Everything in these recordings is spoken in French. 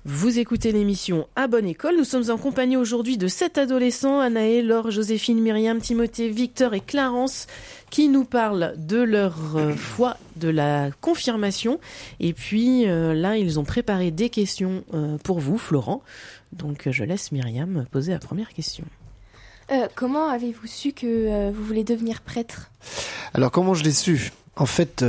Vous écoutez l'émission À Bonne École. Nous sommes en compagnie aujourd'hui de 7 adolescents, Anaë, Laure, Joséphine, Myriam, Timothée, Victor et Clarence, qui nous parlent de leur foi, de la confirmation. Et puis là, ils ont préparé des questions pour vous, Florent. Donc je laisse Myriam poser la première question. Comment avez-vous su que vous voulez devenir prêtre ? Alors comment je l'ai su ? En fait,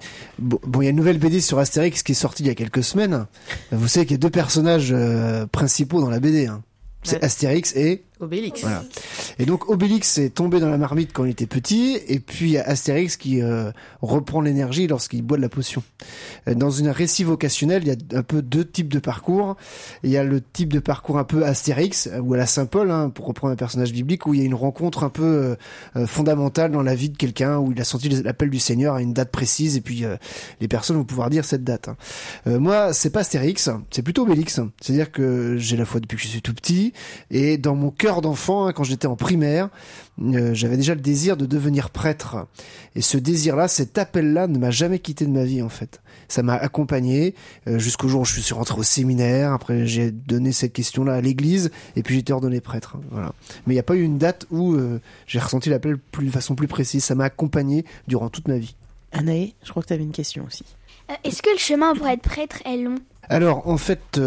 il y a une nouvelle BD sur Astérix qui est sortie il y a quelques semaines. Vous savez qu'il y a deux personnages principaux dans la BD. Hein. C'est Astérix et Obélix. Voilà. Et donc Obélix est tombé dans la marmite quand il était petit, et puis il y a Astérix qui reprend l'énergie lorsqu'il boit de la potion. Dans un récit vocationnel, il y a un peu deux types de parcours. Il y a le type de parcours un peu Astérix, ou à la Saint-Paul, hein, pour reprendre un personnage biblique, où il y a une rencontre un peu fondamentale dans la vie de quelqu'un, où il a senti l'appel du Seigneur à une date précise, et puis les personnes vont pouvoir dire cette date. Hein. Moi, c'est pas Astérix, c'est plutôt Obélix. C'est-à-dire que j'ai la foi depuis que je suis tout petit, et dans mon cœur d'enfant, hein, quand j'étais en primaire, j'avais déjà le désir de devenir prêtre. Et ce désir-là, cet appel-là ne m'a jamais quitté de ma vie, en fait. Ça m'a accompagné jusqu'au jour où je suis rentré au séminaire. Après, j'ai donné cette question-là à l'église, et puis j'ai été ordonné prêtre. Hein, voilà. Mais il n'y a pas eu une date où j'ai ressenti l'appel de façon plus précise. Ça m'a accompagné durant toute ma vie. Anaë, je crois que tu avais une question aussi. Est-ce que le chemin pour être prêtre est long ? Alors, en fait,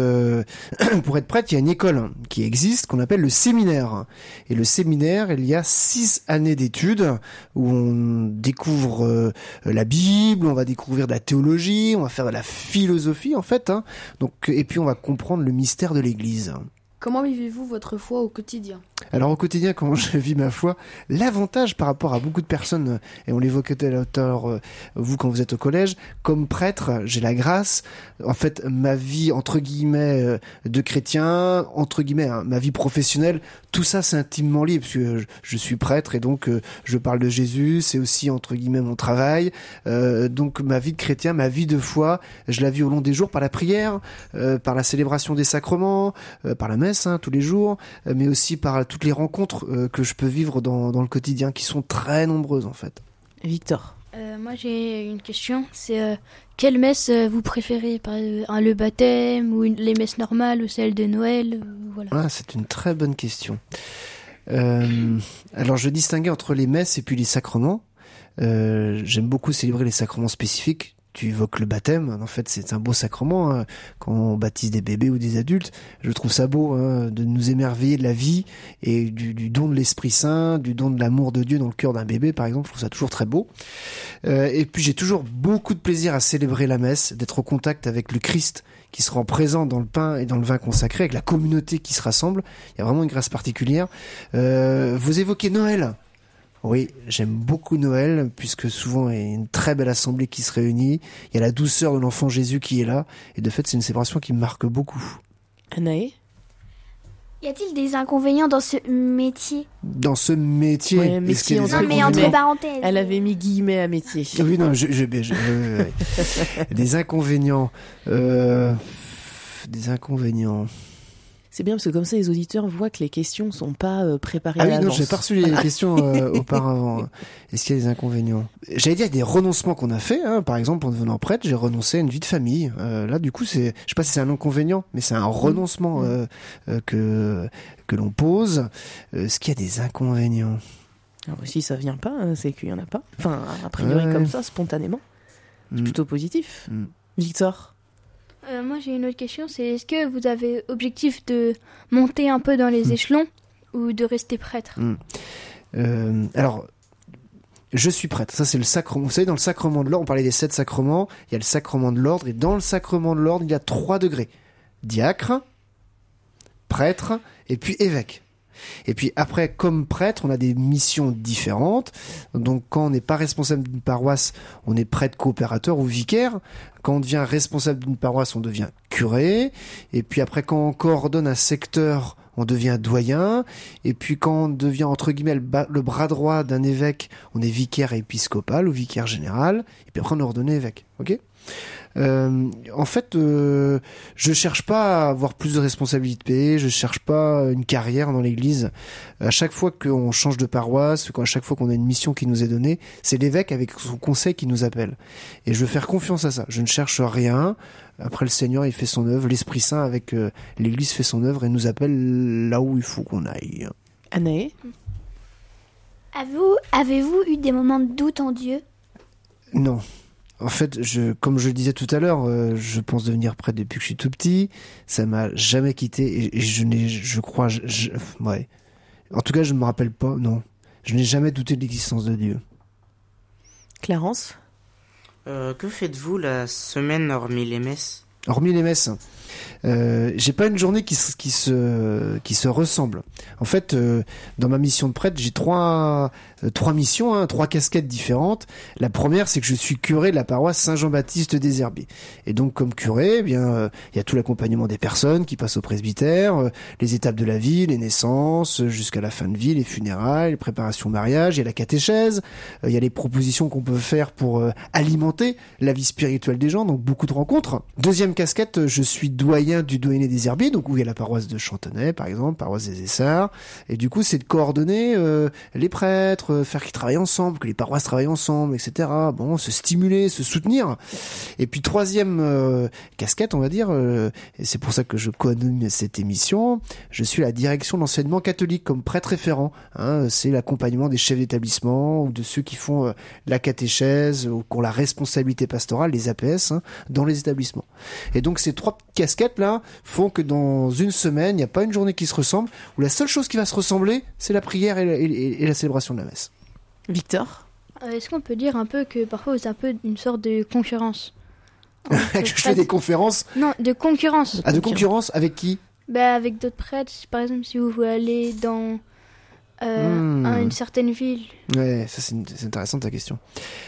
pour être prêtre, il y a une école qui existe, qu'on appelle le séminaire. Et le séminaire, il y a 6 années d'études où on découvre la Bible, on va découvrir de la théologie, on va faire de la philosophie, en fait. Hein. Donc, et puis, on va comprendre le mystère de l'Église. Comment vivez-vous votre foi au quotidien ? Alors au quotidien, comment je vis ma foi, l'avantage par rapport à beaucoup de personnes, et on l'évoquait tout à l'heure, vous quand vous êtes au collège, comme prêtre, j'ai la grâce, en fait ma vie entre guillemets de chrétien, entre guillemets hein, ma vie professionnelle, tout ça c'est intimement lié, parce que je suis prêtre et donc je parle de Jésus, c'est aussi entre guillemets mon travail, donc ma vie de chrétien, ma vie de foi, je la vis au long des jours par la prière, par la célébration des sacrements, par la messe hein, tous les jours, mais aussi par toutes les rencontres que je peux vivre dans le quotidien, qui sont très nombreuses en fait. Victor. Moi j'ai une question, c'est quelle messe vous préférez ? Le baptême ou les messes normales ou celles de Noël voilà. Ah, c'est une très bonne question. Alors je distinguais entre les messes et puis les sacrements. J'aime beaucoup célébrer les sacrements spécifiques. Tu évoques le baptême, en fait c'est un beau sacrement hein, quand on baptise des bébés ou des adultes. Je trouve ça beau hein, de nous émerveiller de la vie et du don de l'Esprit Saint, du don de l'amour de Dieu dans le cœur d'un bébé par exemple. Je trouve ça toujours très beau. Et puis j'ai toujours beaucoup de plaisir à célébrer la messe, d'être au contact avec le Christ qui se rend présent dans le pain et dans le vin consacré, avec la communauté qui se rassemble. Il y a vraiment une grâce particulière. Vous évoquez Noël. Oui, j'aime beaucoup Noël, puisque souvent il y a une très belle assemblée qui se réunit. Il y a la douceur de l'enfant Jésus qui est là. Et de fait, c'est une célébration qui me marque beaucoup. Anaë ? Y a-t-il des inconvénients dans ce métier ? Dans ce métier, ouais, métier Non, mais entre parenthèses. Elle avait mis guillemets à métier. Oui, non, des inconvénients. Des inconvénients. C'est bien parce que comme ça, les auditeurs voient que les questions sont pas préparées à oui, l'avance. Non, j'ai pas reçu les questions auparavant. Est-ce qu'il y a des inconvénients ? J'allais dire des renoncements qu'on a fait. Hein. Par exemple, en devenant prêtre, j'ai renoncé à une vie de famille. Là, du coup, je sais pas si c'est un inconvénient, mais c'est un renoncement que l'on pose. Est-ce qu'il y a des inconvénients ? Alors, si ça vient pas, c'est qu'il y en a pas. Enfin, a priori comme ça, spontanément. C'est plutôt positif. Victor ? Moi j'ai une autre question, c'est est-ce que vous avez objectif de monter un peu dans les échelons ou de rester prêtre ? Alors, je suis prêtre, ça c'est le sacrement. Vous savez, dans le sacrement de l'ordre, on parlait des 7 sacrements, il y a le sacrement de l'ordre, et dans le sacrement de l'ordre, il y a 3 degrés. Diacre, prêtre, et puis évêque. Et puis après, comme prêtre, on a des missions différentes. Donc quand on n'est pas responsable d'une paroisse, on est prêtre coopérateur ou vicaire. Quand on devient responsable d'une paroisse, on devient curé. Et puis après, quand on coordonne un secteur, on devient doyen. Et puis quand on devient, entre guillemets, le bras droit d'un évêque, on est vicaire épiscopal ou vicaire général. Et puis après, on est ordonné évêque. Ok ? En fait, je cherche pas à avoir plus de responsabilités, je cherche pas une carrière dans l'église. À chaque fois qu'on change de paroisse, à chaque fois qu'on a une mission qui nous est donnée, c'est l'évêque avec son conseil qui nous appelle. Et je veux faire confiance à ça. Je ne cherche rien. Après, le Seigneur, il fait son œuvre. L'Esprit Saint, avec l'église, fait son œuvre et nous appelle là où il faut qu'on aille. Anaë? Avez-vous eu des moments de doute en Dieu? Non. En fait, comme je le disais tout à l'heure, je pense devenir prêtre depuis que je suis tout petit. Ça m'a jamais quitté et je crois, ouais. En tout cas, je me rappelle pas, non. Je n'ai jamais douté de l'existence de Dieu. Clarence? Que faites-vous la semaine hormis les messes? Hormis les messes, j'ai pas une journée qui se ressemble. En fait, dans ma mission de prêtre, j'ai trois missions, 3 casquettes différentes. La première, c'est que je suis curé de la paroisse Saint-Jean-Baptiste des Herbiers. Et donc, comme curé, eh bien, il y a tout l'accompagnement des personnes qui passent au presbytère, les étapes de la vie, les naissances, jusqu'à la fin de vie, les funérailles, les préparations au mariage, il y a la catéchèse, il y a les propositions qu'on peut faire pour alimenter la vie spirituelle des gens, donc beaucoup de rencontres. Deuxième casquette, je suis doyen du doyenné des Herbiers, donc où il y a la paroisse de Chantenay, par exemple, paroisse des Essarts. Et du coup, c'est de coordonner les prêtres, faire qu'ils travaillent ensemble, que les paroisses travaillent ensemble, etc. Bon, se stimuler, se soutenir. Et puis troisième casquette, on va dire, et c'est pour ça que je co-anime cette émission, je suis à la direction de l'enseignement catholique comme prêtre référent. C'est l'accompagnement des chefs d'établissement ou de ceux qui font la catéchèse ou qui ont la responsabilité pastorale, les APS, dans les établissements. Et donc ces 3 casquettes-là font que dans une semaine, il n'y a pas une journée qui se ressemble, où la seule chose qui va se ressembler, c'est la prière et la célébration de la messe. Victor? Est-ce qu'on peut dire un peu que parfois c'est un peu une sorte de concurrence? Je fais des conférences? Non, de concurrence. Ah, de concurrence avec qui? Avec d'autres prêtres, par exemple si vous voulez aller dans une certaine ville. Ouais, ça c'est intéressant ta question.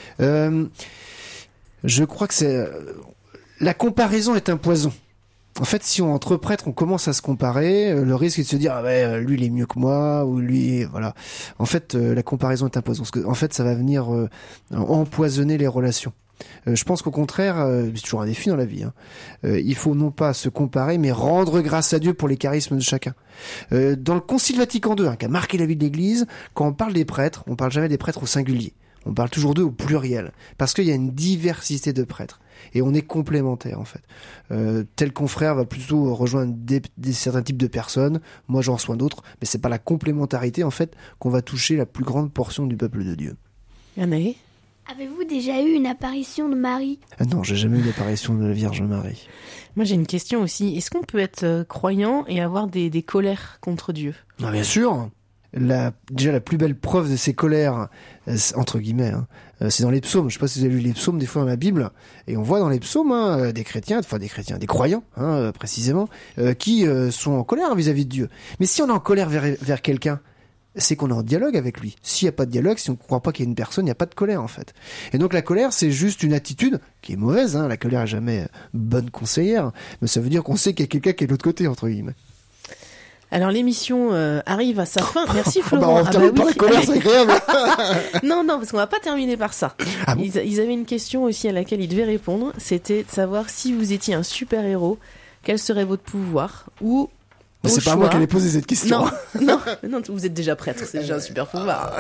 Je crois que la comparaison est un poison. En fait, si entre prêtres, on commence à se comparer, le risque est de se dire ah ouais, lui il est mieux que moi ou lui voilà. En fait, la comparaison est un poison parce que en fait, ça va venir empoisonner les relations. Je pense qu'au contraire, c'est toujours un défi dans la vie. Il faut non pas se comparer, mais rendre grâce à Dieu pour les charismes de chacun. Dans le Concile Vatican II, qui a marqué la vie de l'Église, quand on parle des prêtres, on parle jamais des prêtres au singulier. On parle toujours d'eux au pluriel, parce qu'il y a une diversité de prêtres. Et on est complémentaires, en fait. Tel confrère va plutôt rejoindre certains types de personnes, moi j'en reçois d'autres, mais c'est par la complémentarité, en fait, qu'on va toucher la plus grande portion du peuple de Dieu. Anaïs? Avez-vous déjà eu une apparition de Marie? Non, j'ai jamais eu d'apparition de la Vierge Marie. Moi j'ai une question aussi. Est-ce qu'on peut être croyant et avoir des colères contre Dieu? Ah, bien sûr. Déjà la plus belle preuve de ces colères, entre guillemets, c'est dans les psaumes. Je sais pas si vous avez lu les psaumes des fois dans la Bible, et on voit dans les psaumes des croyants, précisément, qui sont en colère vis-à-vis de Dieu. Mais si on est en colère vers quelqu'un, c'est qu'on est en dialogue avec lui. S'il n'y a pas de dialogue, si on ne croit pas qu'il y a une personne, il n'y a pas de colère en fait. Et donc la colère, c'est juste une attitude qui est mauvaise. La colère est jamais bonne conseillère, mais ça veut dire qu'on sait qu'il y a quelqu'un qui est de l'autre côté, entre guillemets. Alors l'émission arrive à sa fin. Merci Florent. On termine par la colère, c'est agréable. Non, parce qu'on va pas terminer par ça. Ah bon? Ils avaient une question aussi à laquelle ils devaient répondre. C'était de savoir si vous étiez un super-héros, quel serait votre pouvoir ou... Mais c'est pas moi qui allais poser cette question. Non, vous êtes déjà prêtre, c'est déjà un super pouvoir.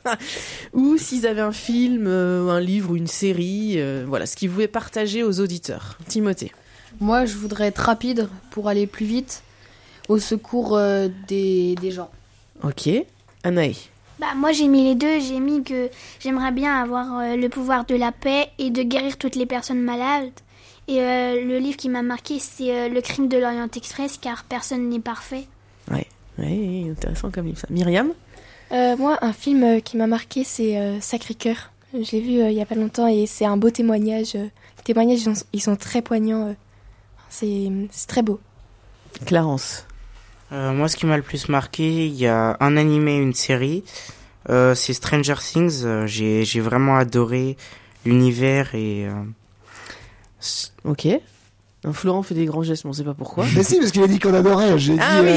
Ou s'ils avaient un film, un livre ou une série, voilà, ce qu'ils voulaient partager aux auditeurs. Timothée. Moi, je voudrais être rapide pour aller plus vite au secours des gens. Ok. Anaïs. Moi j'ai mis les deux, j'ai mis que j'aimerais bien avoir le pouvoir de la paix et de guérir toutes les personnes malades. Et le livre qui m'a marqué, c'est Le Crime de l'Orient Express, car personne n'est parfait. Ouais, intéressant comme livre ça. Myriam? Moi, un film qui m'a marqué, c'est Sacré-Cœur. Je l'ai vu il y a pas longtemps et c'est un beau témoignage. Les témoignages, ils sont très poignants. C'est très beau. Clarence? Moi, ce qui m'a le plus marqué, il y a un animé et une série. C'est Stranger Things. J'ai vraiment adoré l'univers et... Ok. Florent fait des grands gestes, mais on sait pas pourquoi. Mais si, parce qu'il a dit qu'on adorait. J'ai dit.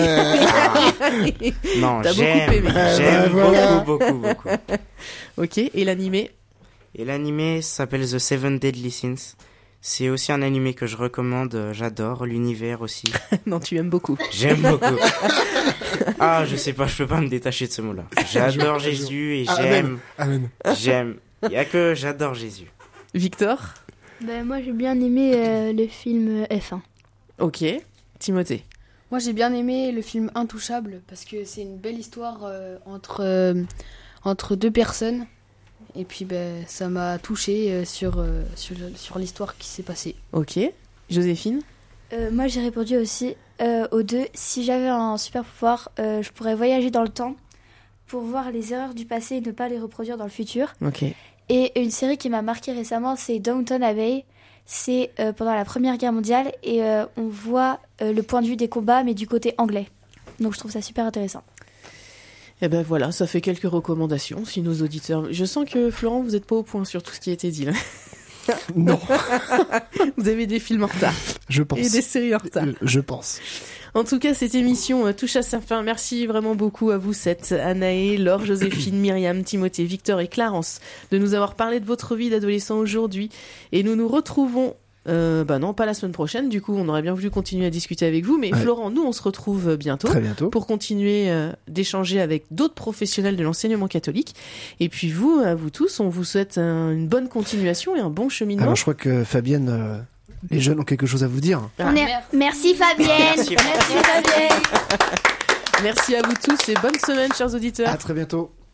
Oui. Non, t'as j'aime. Beaucoup aimé. J'aime voilà. beaucoup. Ok. Et l'animé? Et l'animé s'appelle The Seven Deadly Sins. C'est aussi un animé que je recommande, j'adore l'univers aussi. Non, tu aimes beaucoup. J'aime beaucoup. Ah, je sais pas, je peux pas me détacher de ce mot-là. J'adore Jésus et Amen. j'aime. Il y a que j'adore Jésus. Victor? Ben, moi, j'ai bien aimé le film F1. Ok. Timothée? Moi, j'ai bien aimé le film Intouchable parce que c'est une belle histoire entre deux personnes. Et puis, ça m'a touchée sur l'histoire qui s'est passée. Ok. Joséphine? Moi, j'ai répondu aussi aux deux. Si j'avais un super pouvoir, je pourrais voyager dans le temps pour voir les erreurs du passé et ne pas les reproduire dans le futur. Ok. Et une série qui m'a marquée récemment, c'est Downton Abbey. C'est pendant la Première Guerre mondiale et on voit le point de vue des combats, mais du côté anglais. Donc, je trouve ça super intéressant. Eh ben voilà, ça fait quelques recommandations si nos auditeurs... Je sens que Florent, vous n'êtes pas au point sur tout ce qui a été dit là. Non. Vous avez des films en retard. Je pense. Et des séries en retard. Je pense. En tout cas, cette émission touche à sa fin. Merci vraiment beaucoup à vous, Seth, Anaë, Laure, Joséphine, Myriam, Timothée, Victor et Clarence, de nous avoir parlé de votre vie d'adolescent aujourd'hui. Et nous nous retrouvons... non, pas la semaine prochaine. Du coup, on aurait bien voulu continuer à discuter avec vous. Mais Florent, nous, on se retrouve bientôt. Très bientôt. Pour continuer d'échanger avec d'autres professionnels de l'enseignement catholique. Et puis vous, à vous tous, on vous souhaite une bonne continuation et un bon cheminement. Alors, je crois que Fabienne, les jeunes ont quelque chose à vous dire. Merci Fabienne. Merci. Merci Fabienne. Merci à vous tous et bonne semaine, chers auditeurs. À très bientôt.